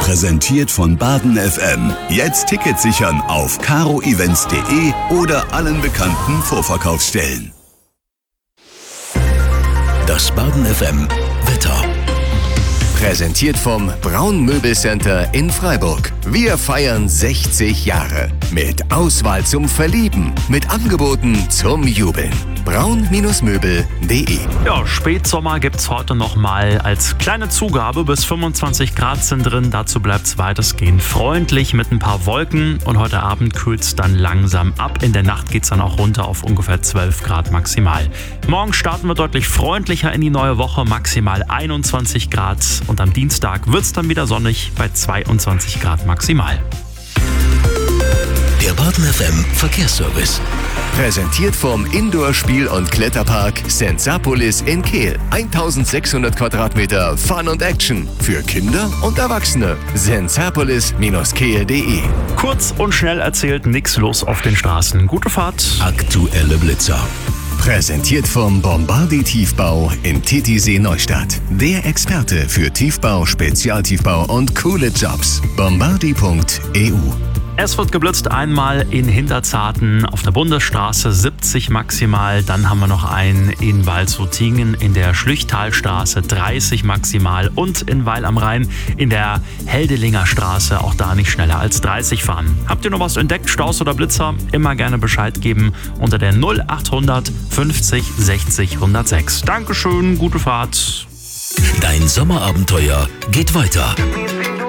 Präsentiert von Baden FM. Jetzt Tickets sichern auf caroevents.de oder allen bekannten Vorverkaufsstellen. Das Baden FM Wetter. Präsentiert vom Braun Möbelcenter in Freiburg. Wir feiern 60 Jahre. Mit Auswahl zum Verlieben. Mit Angeboten zum Jubeln. braun-möbel.de. Ja, Spätsommer gibt's heute nochmal als kleine Zugabe. Bis 25 Grad sind drin. Dazu bleibt's weitestgehend freundlich mit ein paar Wolken. Und heute Abend kühlt's dann langsam ab. In der Nacht geht's dann auch runter auf ungefähr 12 Grad maximal. Morgen starten wir deutlich freundlicher in die neue Woche. Maximal 21 Grad. Und am Dienstag wird's dann wieder sonnig bei 22 Grad maximal. Der Baden FM Verkehrsservice. Präsentiert vom Indoor-Spiel- und Kletterpark Sensapolis in Kehl. 1600 Quadratmeter Fun und Action. Für Kinder und Erwachsene. sensapolis-kehl.de. Kurz und schnell erzählt, nix los auf den Straßen. Gute Fahrt. Aktuelle Blitzer. Präsentiert vom Bombardi Tiefbau in Titisee Neustadt. Der Experte für Tiefbau, Spezialtiefbau und coole Jobs. bombardi.eu. Es wird geblitzt einmal in Hinterzarten auf der Bundesstraße 70 maximal. Dann haben wir noch einen in Walsrutingen in der Schlüchtalstraße 30 maximal. Und in Weil am Rhein in der Heldelinger Straße auch da nicht schneller als 30 fahren. Habt ihr noch was entdeckt, Staus oder Blitzer? Immer gerne Bescheid geben unter der 0800 50 60 106. Dankeschön, gute Fahrt. Dein Sommerabenteuer geht weiter.